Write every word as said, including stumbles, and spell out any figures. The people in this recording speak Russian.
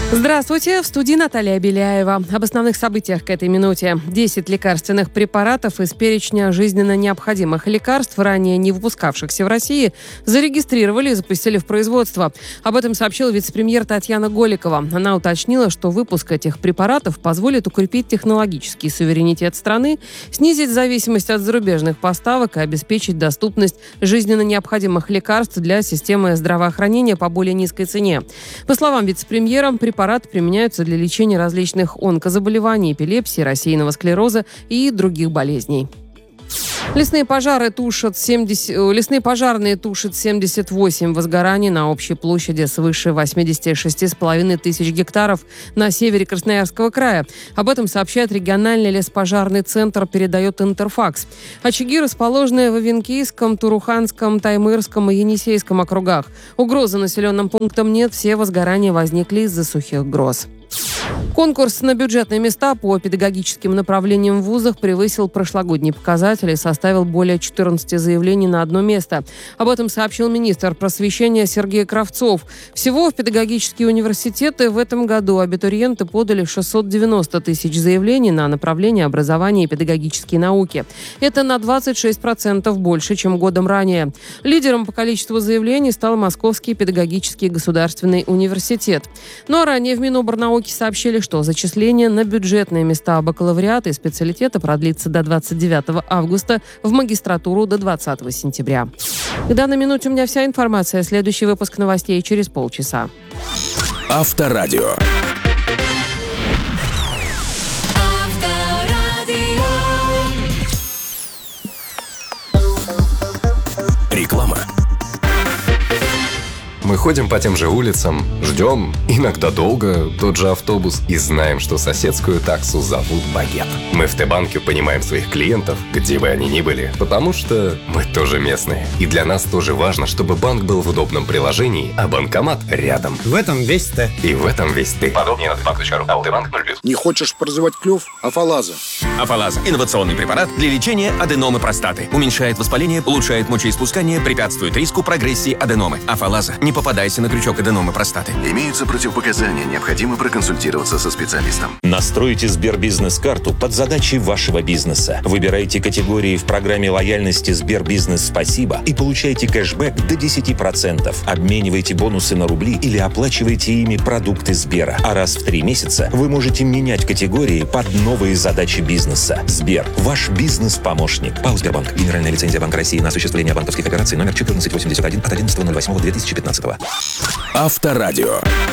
Здравствуйте, в студии Наталья Беляева. Об основных событиях к этой минуте. десять лекарственных препаратов из перечня жизненно необходимых лекарств, ранее не выпускавшихся в России, зарегистрировали и запустили в производство. Об этом сообщила вице-премьер Татьяна Голикова. Она уточнила, что выпуск этих препаратов позволит укрепить технологический суверенитет страны, снизить зависимость от зарубежных поставок и обеспечить доступность жизненно необходимых лекарств для системы здравоохранения по более низкой цене. По словам вице-премьера, препараты применяются для лечения различных онкозаболеваний, эпилепсии, рассеянного склероза и других болезней. Лесные пожары тушат семьдесят, лесные пожарные тушат семьдесят восемь возгораний на общей площади свыше восемьдесят шесть с половиной тысяч гектаров на севере Красноярского края. Об этом сообщает региональный леспожарный центр, передает Интерфакс. Очаги расположены в Авенкийском, Туруханском, Таймырском и Енисейском округах. Угрозы населенным пунктам нет, все возгорания возникли из-за сухих гроз. Конкурс на бюджетные места по педагогическим направлениям в вузах превысил прошлогодние показатели и составил более четырнадцати заявлений на одно место. Об этом сообщил министр просвещения Сергей Кравцов. Всего в педагогические университеты в этом году абитуриенты подали шестьсот девяносто тысяч заявлений на направление образования и педагогические науки. Это на двадцать шесть процентов больше, чем годом ранее. Лидером по количеству заявлений стал Московский педагогический государственный университет. Ну а ранее в Миноборнауки сообщили, что зачисление на бюджетные места бакалавриата и специалитета продлится до двадцать девятого августа, в магистратуру до двадцатого сентября. К данной минуте у меня вся информация. Следующий выпуск новостей через полчаса. Авторадио. Реклама. Мы ходим по тем же улицам, ждем, иногда долго, тот же автобус, и знаем, что соседскую таксу зовут Багет. Мы в Т-банке понимаем своих клиентов, где бы они ни были, потому что мы тоже местные. И для нас тоже важно, чтобы банк был в удобном приложении, а банкомат рядом. В этом весь Т. И в этом весь ты. Подробнее на т банк точка ру. А Т-банк ноль плюс. Не хочешь прозевать клюв? Афалаза. Афалаза – инновационный препарат для лечения аденомы простаты. Уменьшает воспаление, улучшает мочеиспускание, препятствует риску прогрессии аденомы. Афалаза. Не попадайся на крючок аденомы простаты. Имеются противопоказания, необходимо проконсультироваться со специалистом. Настройте Сбербизнес-карту под задачи вашего бизнеса. Выбирайте категории в программе лояльности Сбербизнес Спасибо и получайте кэшбэк до десять процентов. Обменивайте бонусы на рубли или оплачивайте ими продукты Сбера. А раз в три месяца вы можете менять категории под новые задачи бизнеса. Сбер – ваш бизнес-помощник. ПАО «Сбербанк». Генеральная лицензия Банка России на осуществление банковских операций номер четырнадцать восемьдесят один от одиннадцатого ноль восьмого две тысячи пятнадцатого. Авторадио.